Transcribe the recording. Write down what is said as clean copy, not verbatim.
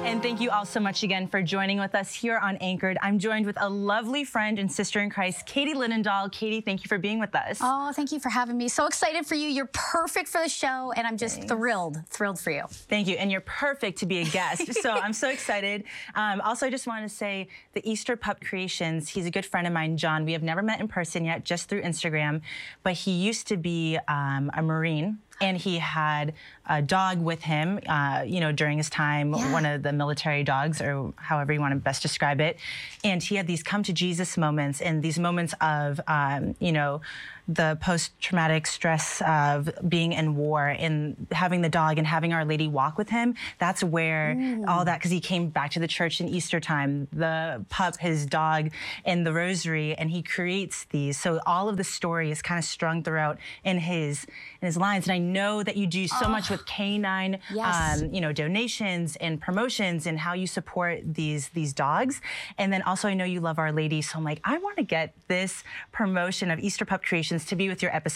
And thank you all so much again for joining with us here on Anchored. I'm joined with a lovely friend and sister in Christ, Katie Linendoll. Katie, thank you for being with us. Oh, thank you for having me. So excited for you. You're perfect for the show, and I'm just thrilled for you. Thank you, and you're perfect to be a guest. So I'm so excited. Also, I just want to say the Easter Pup Creations, he's a good friend of mine, John. We have never met in person yet, just through Instagram, but he used to be a Marine. And he had a dog with him, you know, during his time, one of the military dogs, or however you want to best describe it. And he had these come to Jesus moments, and these moments of, you know, the post-traumatic stress of being in war and having the dog and having Our Lady walk with him. That's where all that, because he came back to the church in Easter time, the pup, his dog, and the rosary, and he creates these. So all of the story is kind of strung throughout in his lines. And I know that you do so much with canine, you know, donations and promotions and how you support these dogs. And then also I know you love Our Lady. So I'm like, I want to get this promotion of Easter Pup Creations to be with your episode.